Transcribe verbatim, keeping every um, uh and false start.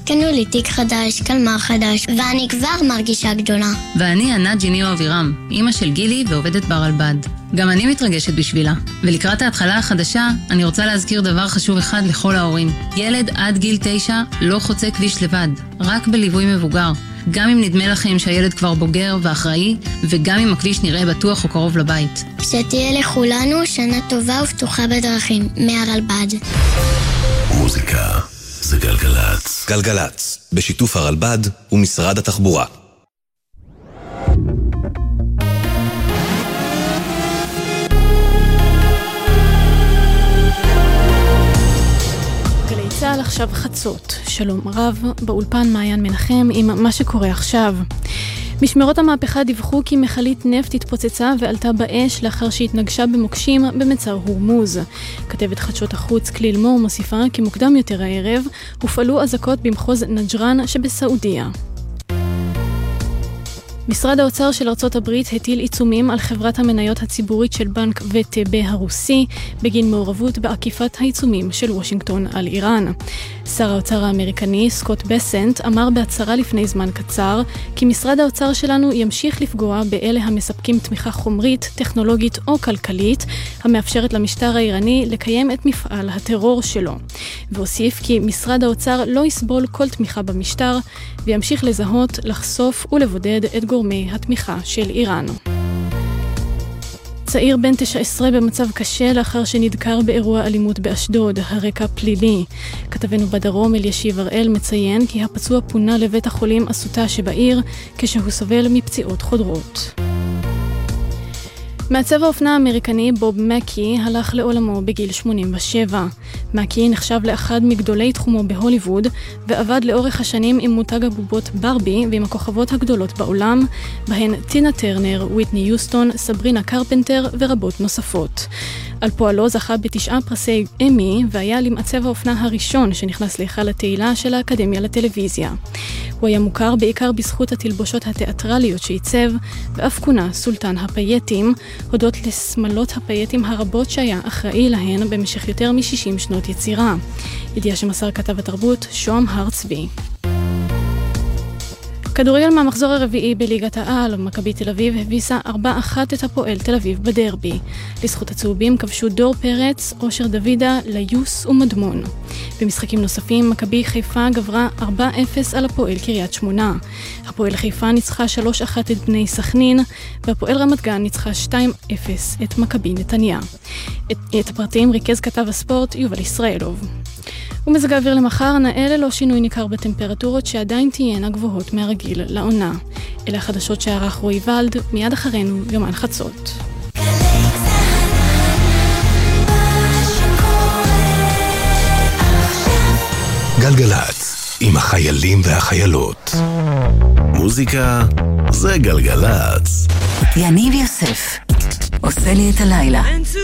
קנו לי תיק חדש, קלמר חדש, ואני כבר מרגישה גדולה. ואני ענת ג'יניו אבירם, אמא של גילי ועובדת ברלב"ד. גם אני מתרגשת בשבילה. ולקראת ההתחלה החדשה, אני רוצה להזכיר דבר חשוב אחד לכל ההורים. ילד עד גיל תשע לא חוצה כביש לבד, רק בליווי מבוגר. גם אם נדמה לכם שהילד כבר בוגר ואחראי, וגם אם הכביש נראה בטוח או קרוב לבית. שתהיה לכולנו שנה טובה ופתוחה בדרכים, מהרלב"ד. מוזיקה זה גלגלץ. גלגלץ, בשיתוף הרלב"ד ומשרד התחבורה. צהל עכשיו חצות. שלום רב, באולפן מעיין מנחם עם מה שקורה עכשיו. משמרות המהפכה דיווחו כי מכלית נפט התפוצצה ועלתה באש לאחר שהתנגשה במוקשים במצר הורמוז. כתבת חדשות החוץ כליל מור מוסיפה כי מוקדם יותר הערב הופעלו אזעקות במחוז נג'רן שבסעודיה. משרד האוצר של ארצות הברית הטיל עיצומים על חברת המניות הציבורית של בנק וי טי בי הרוסי בגין מעורבות בעקיפת העיצומים של וושינגטון על איראן. שר האוצר האמריקני סקוט בסנט אמר בהצהרה לפני זמן קצר כי משרד האוצר שלנו ימשיך לפגוע באלה המספקים תמיכה חומרית, טכנולוגית או כלכלית המאפשרת למשטר האיראני לקיים את מפעל הטרור שלו. והוסיף כי משרד האוצר לא יסבול כל תמיכה במשטר וימשיך לזהות, לחשוף ולבודד את גורמי התמיכה של איראן. צעיר בן תשע עשרה במצב קשה לאחר שנדקר באירוע אלימות באשדוד, הרקע פלילי. כתבנו בדרום אלישיב הראל מציין כי הפצוע פונה לבית החולים אסותא שבעיר כשהוא סובל מפציעות חודרות. מעצב האופנה האמריקני בוב מקי הלך לעולמו בגיל שמונים ושבע. מקי נחשב לאחד מגדולי תחומו בהוליווד ועבד לאורך השנים עם מותג הבובות ברבי ועם הכוכבות הגדולות בעולם, בהן טינה טרנר, וויטני יוסטון, סברינה קרפנטר ורבות נוספות. על פועלו זכה בתשעה פרסי אמי והיה למעצב האופנה הראשון שנכנס להיכל התהילה של האקדמיה לטלוויזיה. הוא היה מוכר בעיקר בזכות התלבושות התיאטרליות שעיצב ואף כונה סולטן הפייטים, הודות לסמלות הפייטים הרבות שהיה אחראי להן במשך יותר מ-שישים שנות יצירה. ידיעה שמסר כתב התרבות שוהם הר צבי. כדורגל מהמחזור הרביעי בליגת העל, מכבי תל אביב הביסה ארבע אחת את הפועל תל אביב בדרבי. לזכות הצהובים כבשו דור פרץ, אושר דוידה, ליוס ומדמון. במשחקים נוספים, מכבי חיפה גברה ארבע אפס על הפועל קריית שמונה. הפועל חיפה ניצחה שלוש אחת את בני סכנין, והפועל רמת גן ניצחה שתיים אפס את מכבי נתניה. את, את הפרטים ריכז כתב הספורט יובל ישראלוב. ומזג האוויר למחר נאה ללא שינוי ניכר בטמפרטורות שעדיין תהיינה גבוהות מהרגיל לעונה. אלה החדשות שערך רועי ולד, מיד אחרינו יומן חצות. גלגלץ, עם החיילים והחיילות. מוזיקה זה גלגלץ. יניב יוסף עושה לי את הלילה.